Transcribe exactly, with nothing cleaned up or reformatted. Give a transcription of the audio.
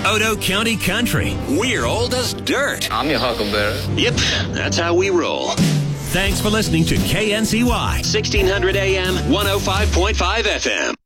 Otoe County Country. We're old as dirt. I'm your huckleberry. Yep, that's how we roll. Thanks for listening to K N C Y, sixteen hundred A M, one oh five point five F M.